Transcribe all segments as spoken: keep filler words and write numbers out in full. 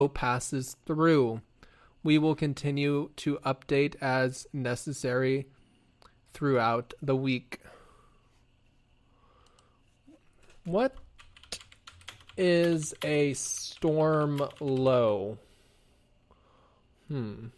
passes through. We will continue to update as necessary throughout the week. What is a storm low? Hmm.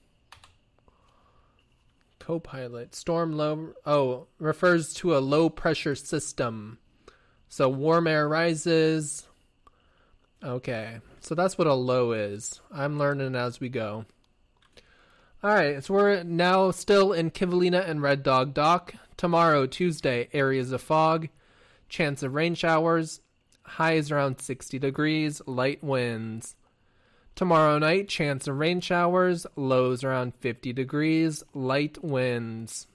Copilot. Storm low. Oh, refers to a low pressure system. So warm air rises. Okay. So that's what a low is. I'm learning as we go. Alright, so we're now still in Kivalina and Red Dog Dock. Tomorrow, Tuesday, areas of fog. Chance of rain showers. Highs around sixty degrees. Light winds. Tomorrow night, chance of rain showers. Lows around fifty degrees. Light winds.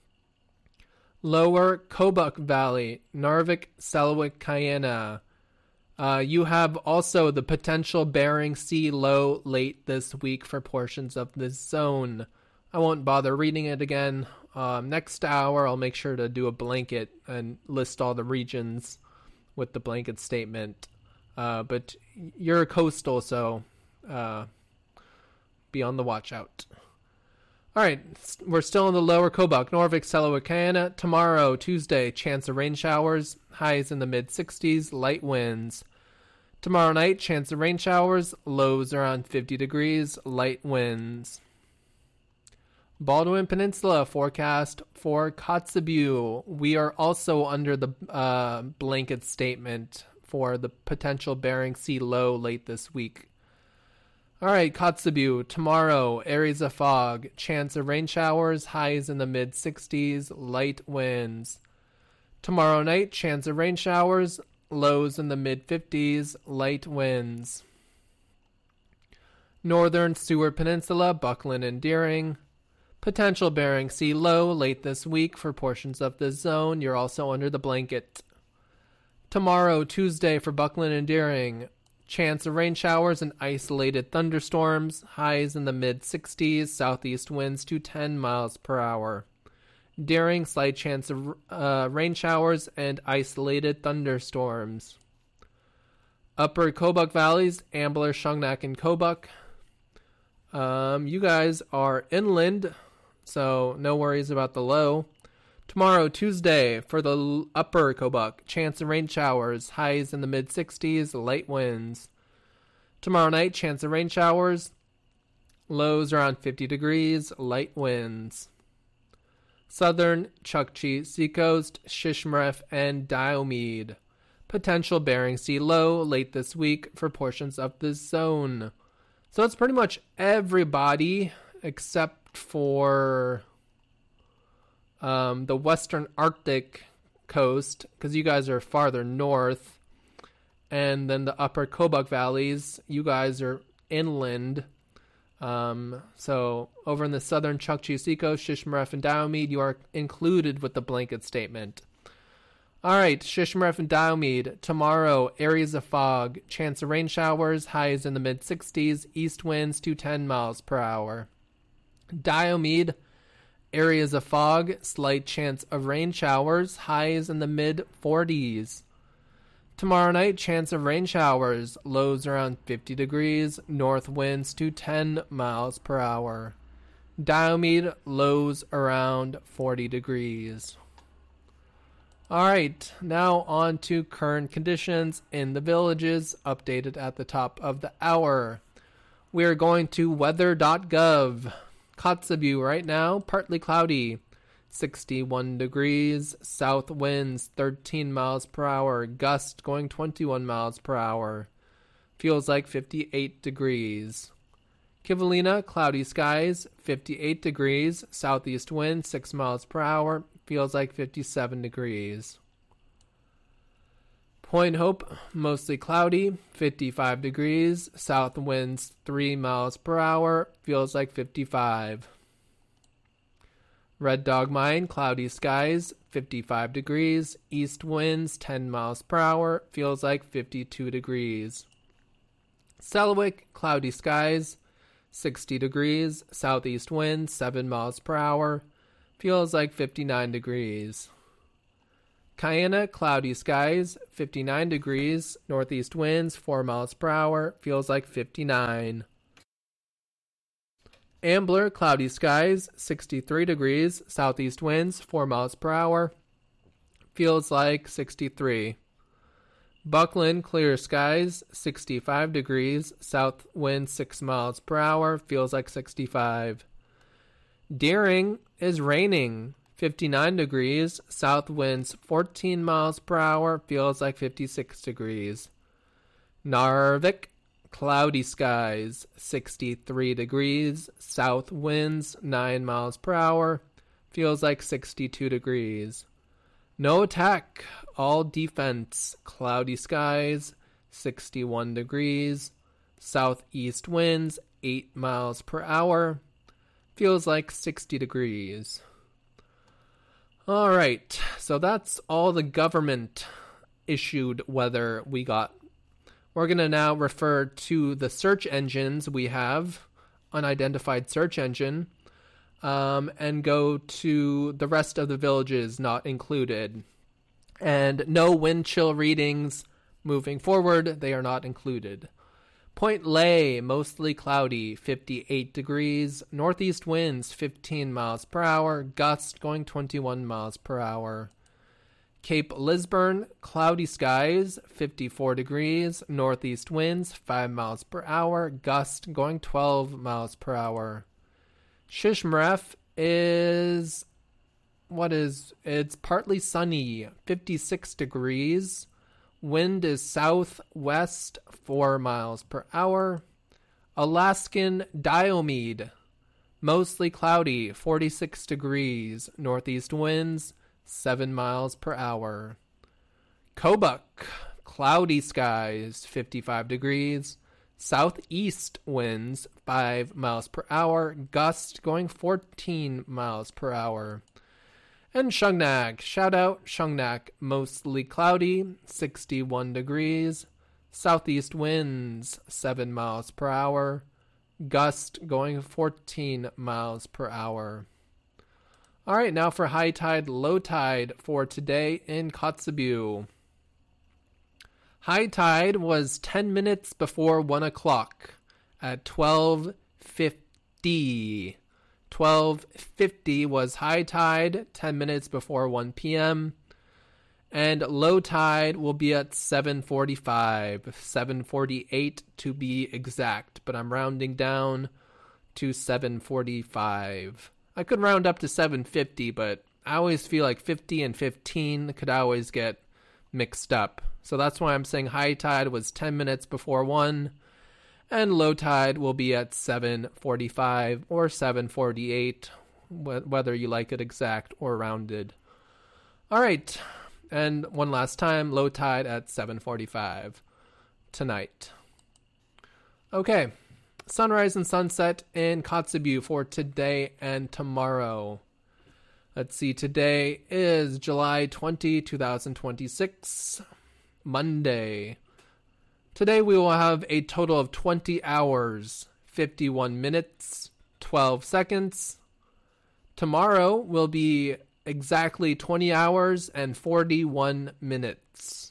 Lower Kobuk Valley. Narvik, Selawik, Cayena. Uh, you have also the potential Bering Sea low late this week for portions of this zone. I won't bother reading it again. Um, next hour, I'll make sure to do a blanket and list all the regions with the blanket statement. Uh, but you're coastal, so uh, be on the watch out. All right, we're still in the lower Kobuk, Norvik, Selawik, Cayena. Tomorrow, Tuesday, chance of rain showers. Highs in the mid sixties, light winds. Tomorrow night, chance of rain showers. Lows around fifty degrees, light winds. Baldwin Peninsula forecast for Kotzebue. We are also under the uh, blanket statement for the potential Bering Sea low late this week. All right, Kotzebue. Tomorrow, areas of fog. Chance of rain showers. Highs in the mid sixties, light winds. Tomorrow night, chance of rain showers. Lows in the mid fifties, light winds. Northern Seward Peninsula, Buckland and Deering. Potential Bering Sea low late this week for portions of the zone. You're also under the blanket. Tomorrow, Tuesday, for Buckland and Deering. Chance of rain showers and isolated thunderstorms. Highs in the mid sixties, southeast winds to ten miles per hour. Deering, slight chance of uh, rain showers and isolated thunderstorms. Upper Kobuk Valleys, Ambler, Shungnak, and Kobuk. Um, you guys are inland, so no worries about the low. Tomorrow, Tuesday, for the upper Kobuk, chance of rain showers, highs in the mid sixties, light winds. Tomorrow night, chance of rain showers, lows around fifty degrees, light winds. Southern Chukchi, Seacoast, Shishmaref, and Diomede. Potential Bering Sea low late this week for portions of this zone. So it's pretty much everybody except for um, the western Arctic coast, because you guys are farther north. And then the upper Kobuk Valleys, you guys are inland. Um, so over in the southern Chukchi Seacoast, Shishmaref, and Diomede, you are included with the blanket statement. All right, Shishmaref and Diomede. Tomorrow, areas of fog, chance of rain showers, highs in the mid sixties, east winds to ten miles per hour. Diomede, areas of fog, slight chance of rain showers, highs in the mid forties. Tomorrow night, chance of rain showers, lows around fifty degrees, north winds to ten miles per hour. Diomede, lows around forty degrees. All right, now on to current conditions in the villages, updated at the top of the hour. We are going to weather dot gov. Kotzebue right now, partly cloudy. sixty-one degrees, south winds thirteen miles per hour, gust going twenty-one miles per hour. Feels like fifty-eight degrees. Kivalina, cloudy skies, fifty-eight degrees, southeast wind six miles per hour, feels like fifty-seven degrees. Point Hope, mostly cloudy, fifty-five degrees, south winds three miles per hour, feels like fifty-five. Red Dog Mine, cloudy skies, fifty-five degrees, east winds ten miles per hour, feels like fifty-two degrees. Selawik, cloudy skies, sixty degrees, southeast winds seven miles per hour, feels like fifty-nine degrees. Cayena, cloudy skies, fifty-nine degrees, northeast winds, four miles per hour, feels like fifty-nine. Ambler, cloudy skies, sixty-three degrees, southeast winds, four miles per hour, feels like sixty-three. Buckland, clear skies, sixty-five degrees, south wind six miles per hour, feels like sixty-five. Deering is raining, fifty-nine degrees, south winds fourteen miles per hour, feels like fifty-six degrees. Narvik, cloudy skies, sixty-three degrees, south winds nine miles per hour, feels like sixty-two degrees. No attack, all defense, cloudy skies, sixty-one degrees, southeast winds eight miles per hour, feels like sixty degrees. All right, so that's all the government issued weather we got. We're going to now refer to the search engines we have, unidentified search engine, um, and go to the rest of the villages not included. And no wind chill readings moving forward, they are not included. Point Lay, mostly cloudy, fifty-eight degrees, northeast winds fifteen miles per hour, gust going twenty-one miles per hour. Cape Lisburn, cloudy skies, fifty-four degrees, northeast winds five miles per hour, gust going twelve miles per hour. Shishmaref is, what is, it's partly sunny, fifty-six degrees, wind is southwest four miles per hour. Alaskan Diomede, mostly cloudy, forty-six degrees, northeast winds seven miles per hour. Kobuk, cloudy skies, fifty-five degrees, southeast winds five miles per hour, gust going fourteen miles per hour. And Shungnak, shout out Shungnak, mostly cloudy, sixty-one degrees, southeast winds seven miles per hour, gust going fourteen miles per hour. All right, now for high tide, low tide for today in Kotzebue. High tide was ten minutes before one o'clock at twelve fifty. twelve fifty was high tide, ten minutes before one p.m. And low tide will be at seven forty-five, seven forty-eight to be exact, but I'm rounding down to seven forty-five. I could round up to seven fifty, but I always feel like fifty and fifteen could always get mixed up. So that's why I'm saying high tide was ten minutes before one, and low tide will be at seven forty-five or seven forty-eight, wh- whether you like it exact or rounded. All right, and one last time, low tide at seven forty-five tonight. Okay. Sunrise and sunset in Kotzebue for today and tomorrow. Let's see, today is July twentieth, twenty twenty-six, Monday. Today we will have a total of twenty hours, fifty-one minutes, twelve seconds. Tomorrow will be exactly twenty hours and forty-one minutes.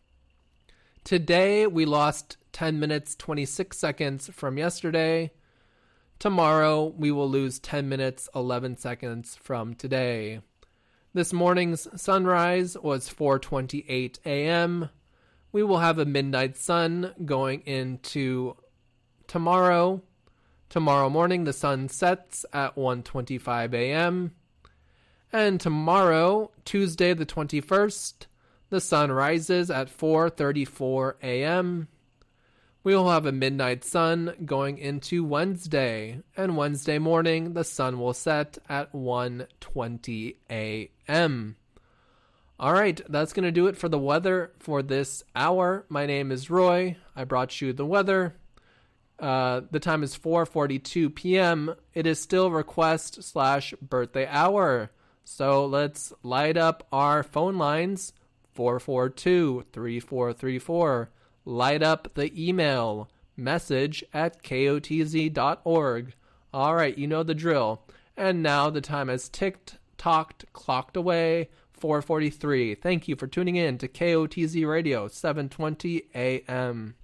Today we lost ten minutes, twenty-six seconds from yesterday. Tomorrow, we will lose ten minutes, eleven seconds from today. This morning's sunrise was four twenty-eight a.m. We will have a midnight sun going into tomorrow. Tomorrow morning, the sun sets at one twenty-five a.m. And tomorrow, Tuesday the twenty-first, the sun rises at four thirty-four a.m. We will have a midnight sun going into Wednesday, and Wednesday morning the sun will set at one twenty a.m. All right, that's going to do it for the weather for this hour. My name is Roy. I brought you the weather. Uh, the time is four forty-two p.m. It is still request slash birthday hour. So let's light up our phone lines, four four two, three four three four. Light up the email, message at K O T Z dot org. All right, you know the drill. And now the time has ticked, talked, clocked away. four forty-three. Thank you for tuning in to K O T Z Radio, seven twenty A M.